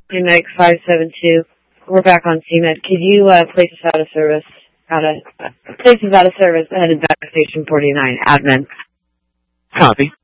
CMEG 572. We're back on CMEG. Could you place us out of service? Place us out of service ahead of back station 49, admin. Copy.